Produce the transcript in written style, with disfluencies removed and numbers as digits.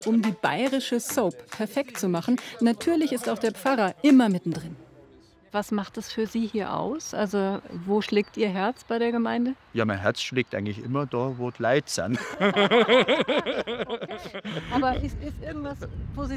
Um die bayerische Soap perfekt zu machen, natürlich ist auch der Pfarrer immer mittendrin. Was macht es für Sie hier aus? Also, wo schlägt Ihr Herz bei der Gemeinde? Ja, mein Herz schlägt eigentlich immer da, wo die Leute sind. Aber ist irgendwas, wo Sie